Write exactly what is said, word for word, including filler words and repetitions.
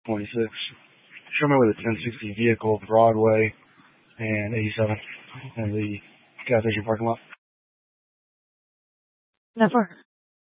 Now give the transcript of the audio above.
twenty-six. Show me where the ten sixty vehicle, Broadway, and eighty-seven in the gas station parking lot. Never.